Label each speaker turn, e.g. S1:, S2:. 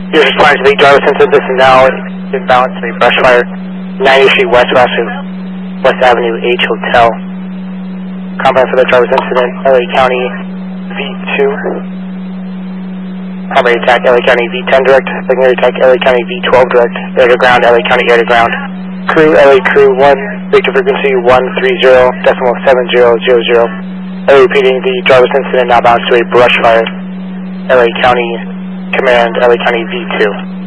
S1: You're responding to the driver's incident. This is now inbound to a brush fire, 90th Street West Avenue H Hotel. Combat for the driver's incident, LA County V2. Primary attack, LA County V10 direct. Secondary attack, LA County V12 direct. Air to ground, LA County air to ground. Crew, LA Crew 1, Victor frequency 130.7000. LA repeating the driver's incident, now bound to a brush fire. LA County Command, LA County V2.